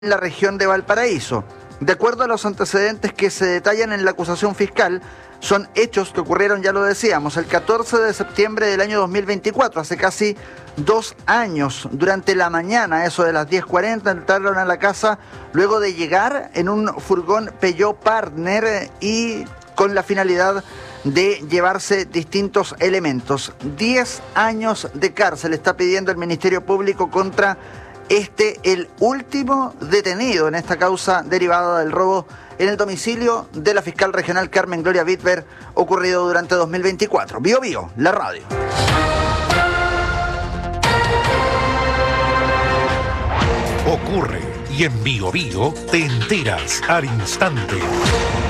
en la región de Valparaíso. De acuerdo a los antecedentes que se detallan en la acusación fiscal, son hechos que ocurrieron, ya lo decíamos, el 14 de septiembre del año 2024, hace casi 2 años. Durante la mañana, eso de las 10:40, entraron a la casa luego de llegar en un furgón Peugeot Partner y con la finalidad de llevarse distintos elementos. 10 años de cárcel está pidiendo el Ministerio Público contra el último detenido en esta causa derivada del robo en el domicilio de la fiscal regional Carmen Gloria Bitber, ocurrido durante 2024. Bio Bio, la radio. Ocurre y en Bio Bio te enteras al instante.